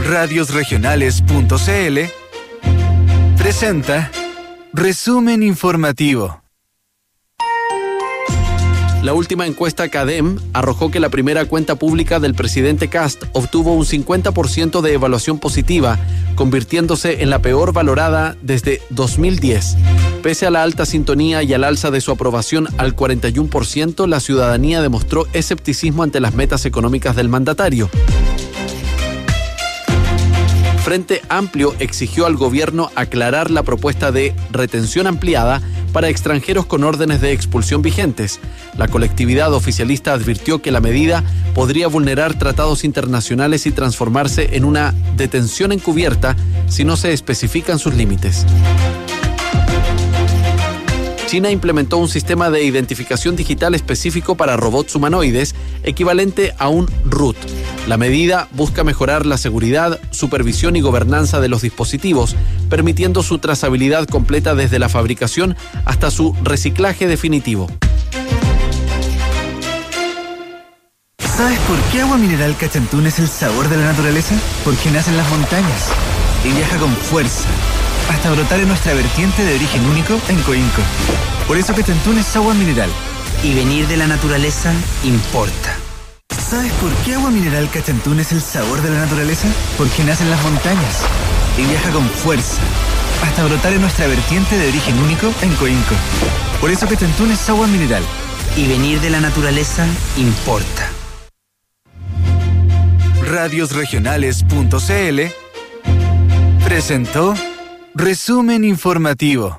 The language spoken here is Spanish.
Radiosregionales.cl presenta Resumen Informativo. La última encuesta CADEM arrojó que la primera cuenta pública del presidente Kast obtuvo un 50% de evaluación positiva, convirtiéndose en la peor valorada desde 2010. Pese a la alta sintonía y al alza de su aprobación al 41%, la ciudadanía demostró escepticismo ante las metas económicas del mandatario. Frente Amplio exigió al gobierno aclarar la propuesta de retención ampliada para extranjeros con órdenes de expulsión vigentes. La colectividad oficialista advirtió que la medida podría vulnerar tratados internacionales y transformarse en una detención encubierta si no se especifican sus límites. China implementó un sistema de identificación digital específico para robots humanoides, equivalente a un RUT. La medida busca mejorar la seguridad, supervisión y gobernanza de los dispositivos, permitiendo su trazabilidad completa desde la fabricación hasta su reciclaje definitivo. ¿Sabes por qué Agua Mineral Cachantún es el sabor de la naturaleza? Porque nace en las montañas y viaja con fuerza hasta brotar en nuestra vertiente de origen único en Coinco. Por eso Cachantún es agua mineral. Y venir de la naturaleza importa. ¿Sabes por qué Agua Mineral Cachantún es el sabor de la naturaleza? Porque nace en las montañas y viaja con fuerza hasta brotar en nuestra vertiente de origen único en Coinco. Por eso Cachantún es agua mineral. Y venir de la naturaleza importa. Radiosregionales.cl presentó Resumen Informativo.